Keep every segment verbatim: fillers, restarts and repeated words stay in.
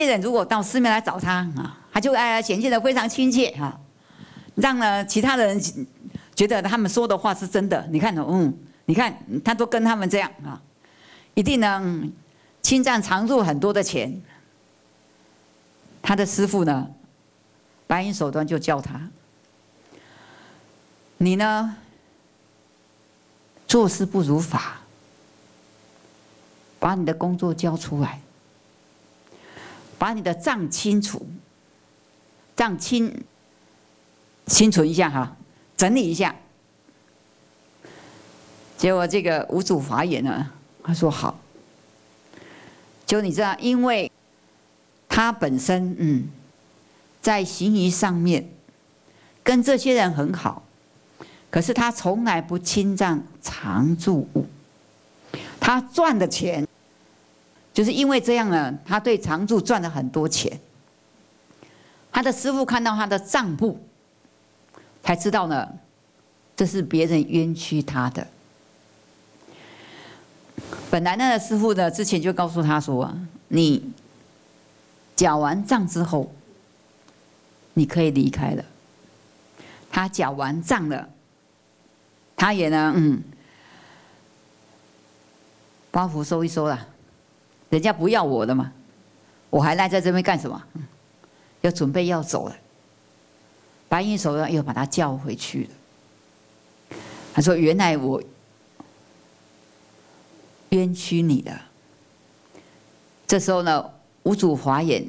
人如果到寺庙来找他啊，他就哎显现得非常亲切哈，让呢其他的人觉得他们说的话是真的。你看，嗯，你看他都跟他们这样啊，一定呢侵占常住很多的钱。他的师父呢，白银手段就教他：你呢做事不如法，把你的工作交出来。把你的账清楚，账清清存一下哈，整理一下。结果这个五祖法眼呢，他说好。就你知道，因为他本身嗯，在行仪上面跟这些人很好，可是他从来不侵占常住物，他赚的钱。就是因为这样呢，他对常住赚了很多钱。他的师父看到他的账簿，才知道呢，这是别人冤屈他的。本来呢，师父呢之前就告诉他说：“你缴完账之后，你可以离开了。”他缴完账了，他也呢，嗯，包袱收一收了。人家不要我的嘛，我还赖在这边干什么？要准备要走了，白银手又把他叫回去了。他说：“原来我冤屈你了。”这时候呢，五祖华严，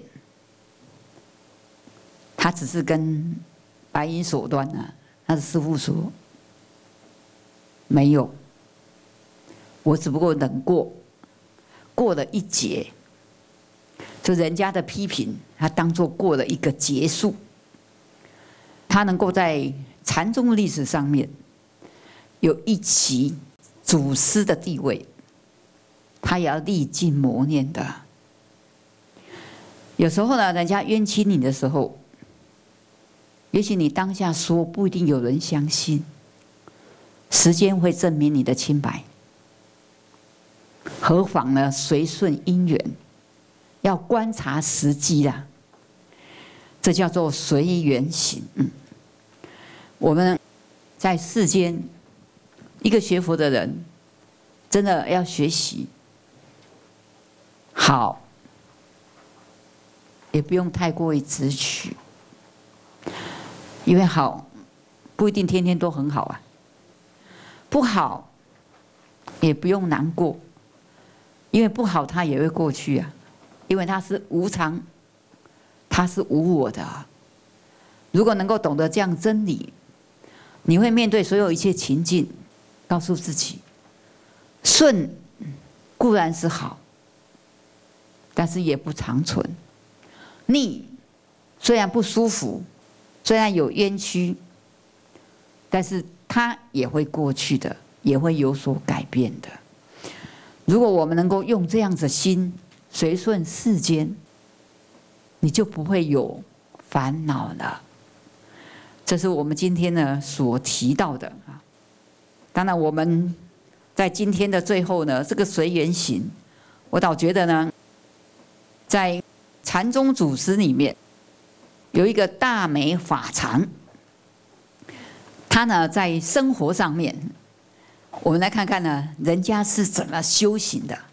他只是跟白银手段呢，他的师父说：“没有，我只不过忍过。”过了一劫，就人家的批评，他当作过了一个结束。他能够在禅宗历史上面有一席祖师的地位，他也要历尽磨练的。有时候呢，人家冤亲你的时候，也许你当下说不一定有人相信，时间会证明你的清白。何妨呢？随顺因缘，要观察时机啦。这叫做随缘行。嗯，我们在世间，一个学佛的人，真的要学习好，也不用太过于直取，因为好不一定天天都很好啊，不好也不用难过。因为不好，它也会过去啊，因为它是无常，它是无我的。如果能够懂得这样真理，你会面对所有一切情境，告诉自己，顺固然是好，但是也不长存；逆虽然不舒服，虽然有冤屈，但是它也会过去的，也会有所改变的。如果我们能够用这样子心随顺世间，你就不会有烦恼了。这是我们今天呢所提到的啊。当然，我们在今天的最后呢，这个随缘行，我倒觉得呢，在禅宗祖师里面有一个大美法常，他呢在生活上面。我们来看看呢，人家是怎么修行的。